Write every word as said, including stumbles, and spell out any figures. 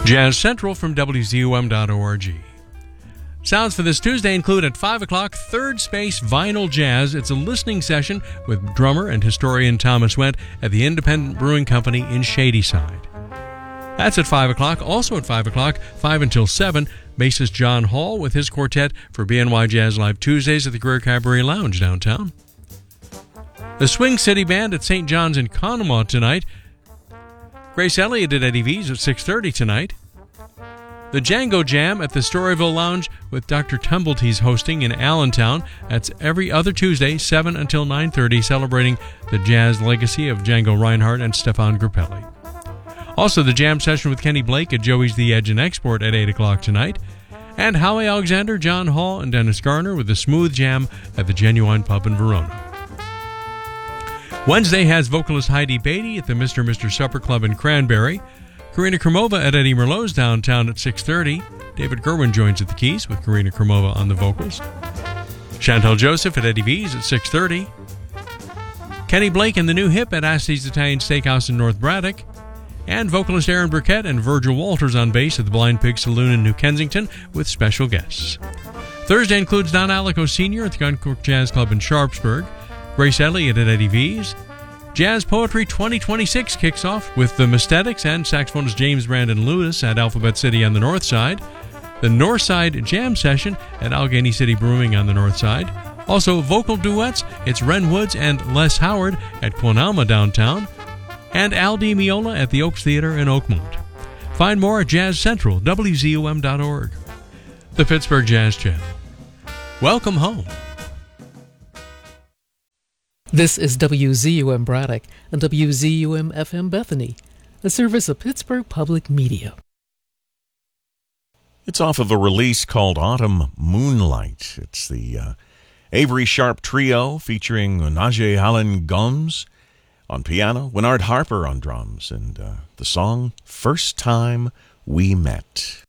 Jazz Central from W Z U M dot org. Sounds for this Tuesday include at five o'clock, Third Space Vinyl Jazz. It's a listening session with drummer and historian Thomas Wendt at the Independent Brewing Company in Shadyside. That's at five o'clock. Also at five o'clock, five until seven, bassist John Hall with his quartet for B N Y Jazz Live Tuesdays at the Greer Cabaret Lounge downtown. The Swing City Band at Saint John's in Conemaugh tonight. Grace Elliott at Eddie V's at six thirty tonight. The Django Jam at the Storyville Lounge with Doctor Tumbletees hosting in Allentown. That's every other Tuesday, seven until nine thirty, celebrating the jazz legacy of Django Reinhardt and Stefan Grappelli. Also, the jam session with Kenny Blake at Joey's The Edge and Export at eight o'clock tonight. And Howie Alexander, John Hall, and Dennis Garner with the Smooth Jam at the Genuine Pub in Verona. Wednesday has vocalist Heidi Beatty at the Mister Mister Supper Club in Cranberry. Karina Kromova at Eddie Merlot's downtown at six thirty. David Gerwin joins at the keys with Karina Kromova on the vocals. Chantel Joseph at Eddie V's at six thirty. Kenny Blake and the New Hip at Asti's Italian Steakhouse in North Braddock. And vocalist Aaron Burkett and Virgil Walters on bass at the Blind Pig Saloon in New Kensington with special guests. Thursday includes Don Alico Senior at the Guncourt Jazz Club in Sharpsburg. Grace Elliott at Eddie V's. Jazz Poetry twenty twenty-six kicks off with the Mystetics and saxophonist James Brandon Lewis at Alphabet City on the north side. The North Side Jam Session at Allegheny City Brewing on the north side. Also, vocal duets, it's Ren Woods and Les Howard at Quanalma downtown. And Al Di Meola at the Oaks Theater in Oakmont. Find more at Jazz Central, W Z U M dot org. The Pittsburgh Jazz Channel. Welcome home. This is W Z U M Braddock and W Z U M F M Bethany, a service of Pittsburgh Public Media. It's off of a release called Autumn Moonlight. It's the uh, Avery Sharp Trio featuring Najee Allen Gums on piano, Winard Harper on drums, and uh, the song First Time We Met.